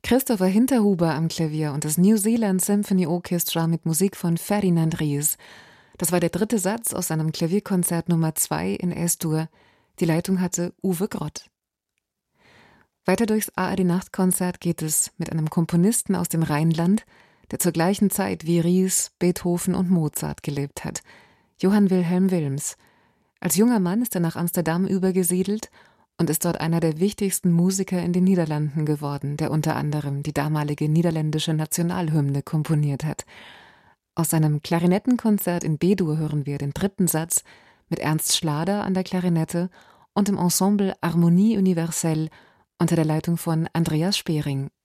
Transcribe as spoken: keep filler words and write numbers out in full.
Christopher Hinterhuber am Klavier und das New Zealand Symphony Orchestra mit Musik von Ferdinand Ries. Das war der dritte Satz aus seinem Klavierkonzert Nummer zwei in S-Dur. Die Leitung hatte Uwe Grott. Weiter durchs A R D-Nachtkonzert geht es mit einem Komponisten aus dem Rheinland, der zur gleichen Zeit wie Ries, Beethoven und Mozart gelebt hat. Johann Wilhelm Wilms. Als junger Mann ist er nach Amsterdam übergesiedelt und ist dort einer der wichtigsten Musiker in den Niederlanden geworden, der unter anderem die damalige niederländische Nationalhymne komponiert hat. Aus seinem Klarinettenkonzert in B-Dur hören wir den dritten Satz mit Ernst Schlader an der Klarinette und dem Ensemble Harmonie Universelle unter der Leitung von Andreas Spering.